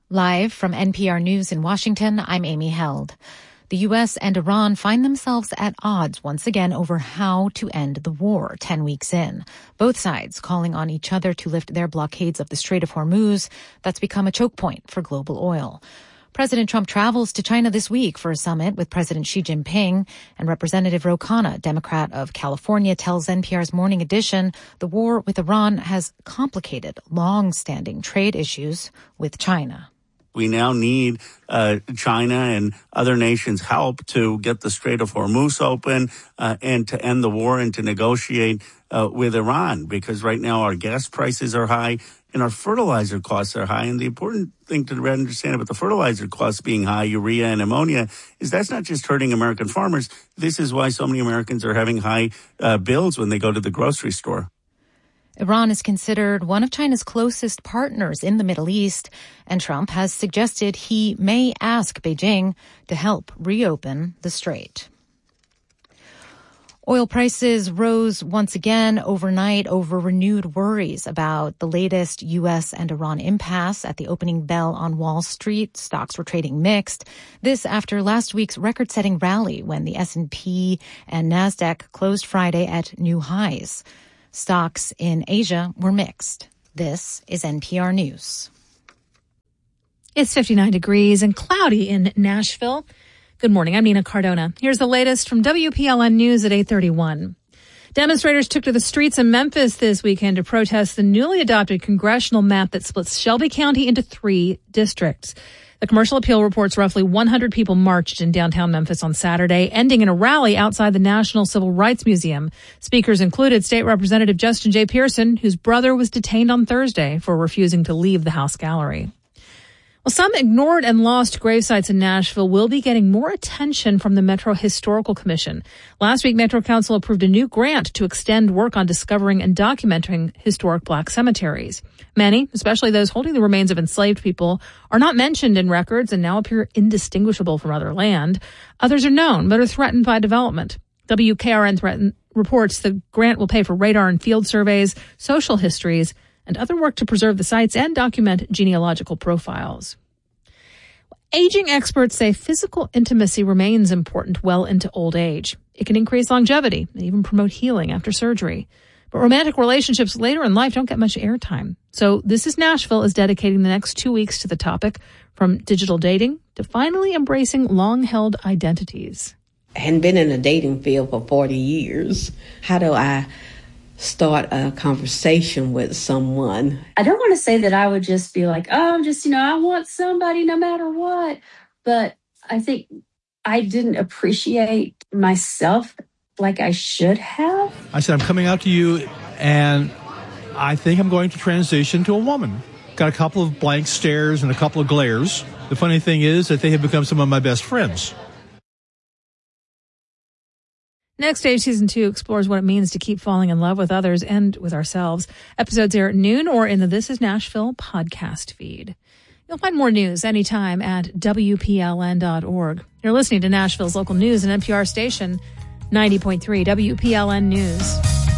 Live from NPR News in Washington, I'm Amy Held. The U.S. and Iran find themselves at odds once again over how to end the war 10 weeks in. Both sides calling on each other to lift their blockades of the Strait of Hormuz that's become a choke point for global oil. President Trump travels to China this week for a summit with President Xi Jinping, and Representative Ro Khanna, Democrat of California, tells NPR's Morning Edition the war with Iran has complicated long-standing trade issues with China. We now need China and other nations' help to get the Strait of Hormuz open and to end the war and to negotiate with Iran, because right now our gas prices are high and our fertilizer costs are high. And the important thing to understand about the fertilizer costs being high, urea and ammonia, is that's not just hurting American farmers. This is why so many Americans are having high bills when they go to the grocery store. Iran is considered one of China's closest partners in the Middle East, and Trump has suggested he may ask Beijing to help reopen the strait. Oil prices rose once again overnight over renewed worries about the latest U.S. and Iran impasse. At the opening bell on Wall Street, stocks were trading mixed. This after last week's record-setting rally when the S&P and NASDAQ closed Friday at new highs. Stocks in Asia were mixed. This is NPR News. It's 59 degrees and cloudy in Nashville. Good morning. I'm Nina Cardona. Here's the latest from WPLN News at 8:31. Demonstrators took to the streets in Memphis this weekend to protest the newly adopted congressional map that splits Shelby County into 3 districts. The Commercial Appeal reports roughly 100 people marched in downtown Memphis on Saturday, ending in a rally outside the National Civil Rights Museum. Speakers included State Representative Justin J. Pearson, whose brother was detained on Thursday for refusing to leave the House gallery. Well, some ignored and lost grave sites in Nashville will be getting more attention from the Metro Historical Commission. Last week, Metro Council approved a new grant to extend work on discovering and documenting historic Black cemeteries. Many, especially those holding the remains of enslaved people, are not mentioned in records and now appear indistinguishable from other land. Others are known but are threatened by development. WKRN reports the grant will pay for radar and field surveys, social histories, and other work to preserve the sites and document genealogical profiles. Aging experts say physical intimacy remains important well into old age. It can increase longevity and even promote healing after surgery. But romantic relationships later in life don't get much airtime. So This is Nashville is dedicating the next 2 weeks to the topic, from digital dating to finally embracing long-held identities. I hadn't been in the dating field for 40 years. How do I start a conversation with someone? I don't want to say that I would just be like, oh, I'm just, I want somebody no matter what. But I think I didn't appreciate myself like I should have. I said, I'm coming out to you, and I think I'm going to transition to a woman. Got a couple of blank stares and a couple of glares. The funny thing is that they have become some of my best friends. Next Stage Season 2 explores what it means to keep falling in love with others and with ourselves. Episodes air at noon or in the This Is Nashville podcast feed. You'll find more news anytime at WPLN.org. You're listening to Nashville's local news and NPR station, 90.3 WPLN News.